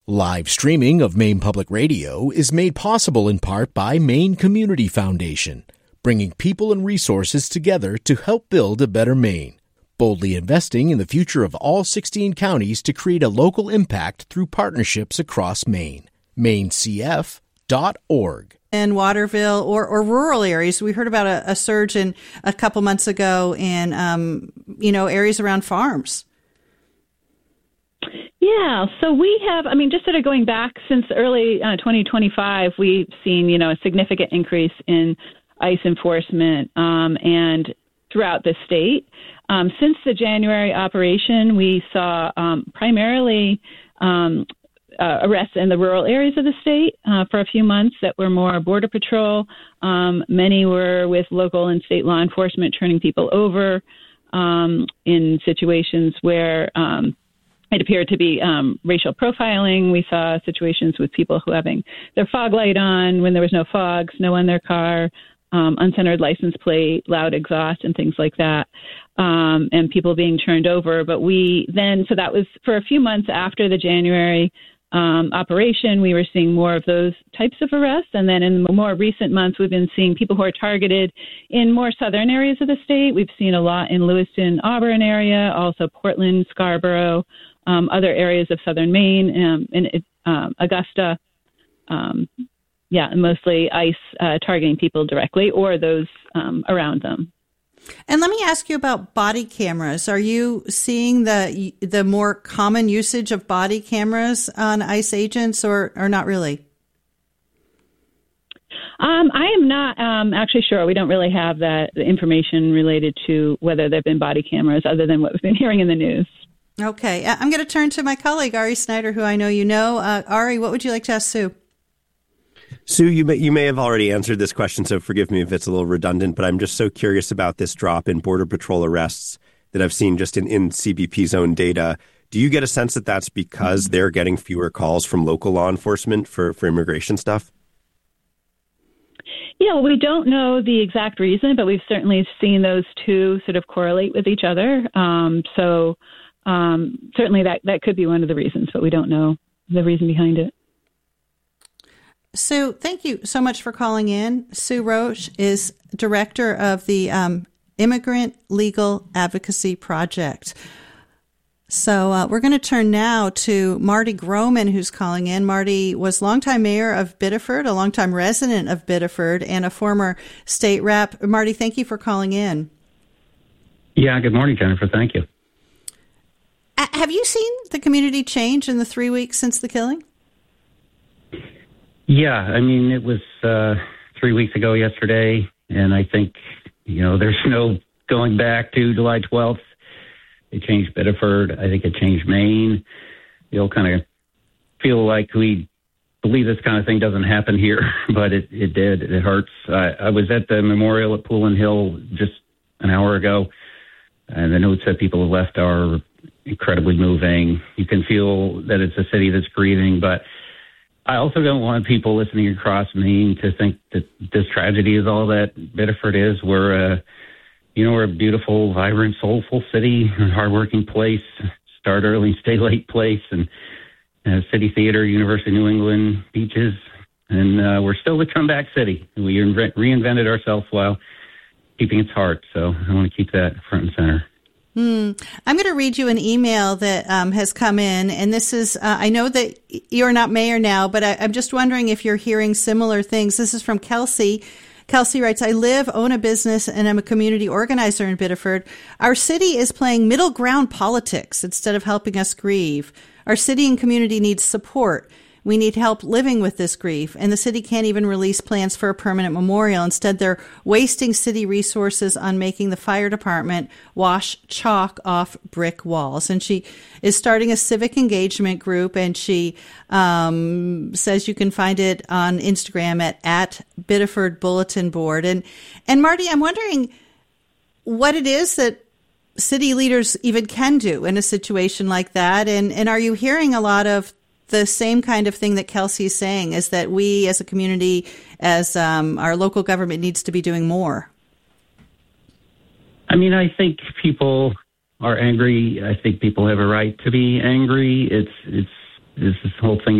Live streaming of Maine Public Radio is made possible in part by Maine Community Foundation, bringing people and resources together to help build a better Maine. Boldly investing in the future of all 16 counties to create a local impact through partnerships across Maine. MaineCF.org. In Waterville or rural areas, we heard about a surge in a couple months ago in areas around farms. Yeah, so we have, just sort of going back since early 2025, we've seen, a significant increase in ICE enforcement and throughout the state. Since the January operation, we saw primarily arrests in the rural areas of the state for a few months that were more Border Patrol. Many were with local and state law enforcement turning people over in situations where it appeared to be racial profiling. We saw situations with people who having their fog light on when there was no fog, snow on their car, uncentered license plate, loud exhaust, and things like that, and people being turned over. But so that was for a few months after the January operation, we were seeing more of those types of arrests. And then in the more recent months, we've been seeing people who are targeted in more southern areas of the state. We've seen a lot in Lewiston, Auburn area, also Portland, Scarborough, other areas of southern Maine, and Augusta. Mostly ICE targeting people directly or those around them. And let me ask you about body cameras. Are you seeing the more common usage of body cameras on ICE agents or not really? I am not actually sure. We don't really have that information related to whether there have been body cameras other than what we've been hearing in the news. Okay. I'm going to turn to my colleague, Ari Snyder, who I know you know. Ari, what would you like to ask Sue? Sue, you may have already answered this question, so forgive me if it's a little redundant, but I'm just so curious about this drop in Border Patrol arrests that I've seen just in CBP's own data. Do you get a sense that that's because they're getting fewer calls from local law enforcement for immigration stuff? Yeah, well, we don't know the exact reason, but we've certainly seen those two sort of correlate with each other. Certainly that could be one of the reasons, but we don't know the reason behind it. Sue, thank you so much for calling in. Sue Roche is director of the Immigrant Legal Advocacy Project. So we're going to turn now to Marty Groman, who's calling in. Marty was longtime mayor of Biddeford, a longtime resident of Biddeford, and a former state rep. Marty, thank you for calling in. Yeah, good morning, Jennifer. Thank you. Have you seen the community change in the 3 weeks since the killing? Yeah, it was 3 weeks ago yesterday, and I think, there's no going back to July 12th. It changed Biddeford. I think it changed Maine. You'll kind of feel like we believe this kind of thing doesn't happen here, but it did. It hurts. I was at the memorial at Poolin Hill just an hour ago, and the notes that people have left are incredibly moving. You can feel that it's a city that's grieving, but I also don't want people listening across Maine to think that this tragedy is all that Biddeford is. We're a beautiful, vibrant, soulful city, a hardworking place, start early, stay late place, and city theater, University of New England, beaches, and we're still the comeback city. We reinvented ourselves while keeping its heart, so I want to keep that front and center. I'm going to read you an email that has come in, and this is, I know that you're not mayor now, but I'm just wondering if you're hearing similar things. This is from Kelsey. Kelsey writes, I own a business, and I'm a community organizer in Biddeford. Our city is playing middle ground politics instead of helping us grieve. Our city and community needs support. We need help living with this grief, and the city can't even release plans for a permanent memorial. Instead, they're wasting city resources on making the fire department wash chalk off brick walls. And she is starting a civic engagement group, and she says you can find it on Instagram at Biddeford Bulletin Board. And Marty, I'm wondering what it is that city leaders even can do in a situation like that. And are you hearing a lot of the same kind of thing that Kelsey is saying, is that we as a community, as our local government needs to be doing more? I think people are angry. I think people have a right to be angry. It's this whole thing